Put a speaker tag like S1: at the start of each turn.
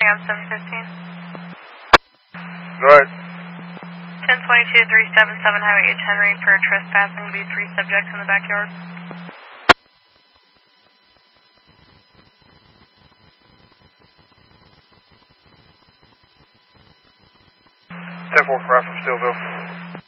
S1: Sam 715.
S2: Go ahead.
S1: 1022-377 Highway H. Henry for trespassing. Be 3 subjects in the backyard.
S2: Ten-4 cry from Stillville.